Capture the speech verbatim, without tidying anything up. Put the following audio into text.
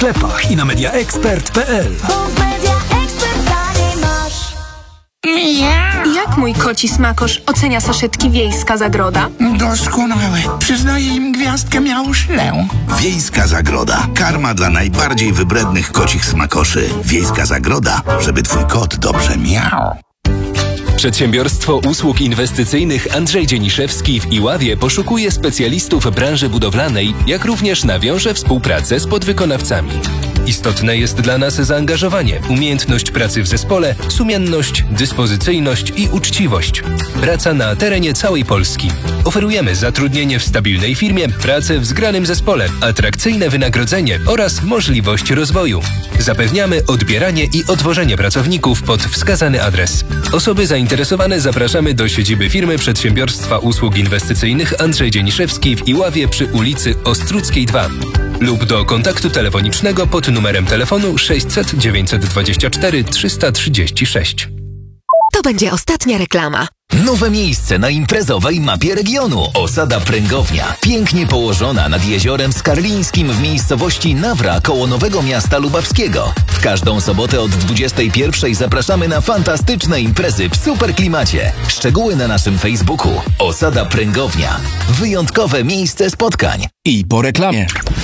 sklepach i na media expert kropka p l. Jak mój koci smakosz ocenia saszetki Wiejska Zagroda? Doskonałe. Przyznaję im gwiazdkę miałszlę. Wiejska Zagroda. Karma dla najbardziej wybrednych kocich smakoszy. Wiejska Zagroda, żeby twój kot dobrze miał. Przedsiębiorstwo usług inwestycyjnych Andrzej Dzieniszewski w Iławie poszukuje specjalistów branży budowlanej, jak również nawiąże współpracę z podwykonawcami. Istotne jest dla nas zaangażowanie, umiejętność pracy w zespole, sumienność, dyspozycyjność i uczciwość. Praca na terenie całej Polski. Oferujemy zatrudnienie w stabilnej firmie, pracę w zgranym zespole, atrakcyjne wynagrodzenie oraz możliwość rozwoju. Zapewniamy odbieranie i odwożenie pracowników pod wskazany adres. Osoby zainteresowane zapraszamy do siedziby firmy Przedsiębiorstwa Usług Inwestycyjnych Andrzej Dzieniszewski w Iławie przy ulicy Ostruckiej dwa lub do kontaktu telefonicznego pod numerem telefonu sześćset dziewięćset dwadzieścia cztery trzysta trzydzieści sześć. To będzie ostatnia reklama. Nowe miejsce na imprezowej mapie regionu. Osada Pręgownia. Pięknie położona nad jeziorem Skarlińskim w miejscowości Nawra koło Nowego Miasta Lubawskiego. W każdą sobotę od dwudziestej pierwszej zapraszamy na fantastyczne imprezy w super klimacie. Szczegóły na naszym Facebooku. Osada Pręgownia. Wyjątkowe miejsce spotkań. I po reklamie.